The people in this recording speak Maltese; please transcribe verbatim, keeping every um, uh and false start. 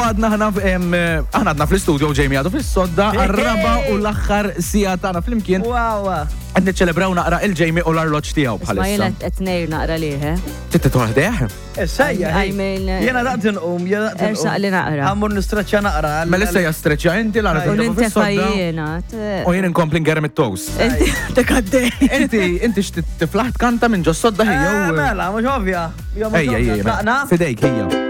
għadna ħana aħna għadna fl-istudio Jamie għadu fis-sodda għarraba u l-aħħar sija tagħna flimkien. Wow. Qed niċċelebraw naqra il-Jamie u l-arloġġ tiegħu Ma bħalissa. jena qed ngħid naqra lih, eh? Titta toħdeħ? Issejja. I mean, Jena daqtin um, jena daqtin Ersaq li naqra. Għammur nistraċċa naqra. Melissa jastreċja inti l-għara U tiegħu nintefa' fis-sodda. jiena. U jien inkompli ngerem it-toast. Tekaddej. Inti inti x'tiflaħ kanta minn ġo sodda Eh, ħija. Mela, mux ovvja. Ejja, ejja, fidejk hija.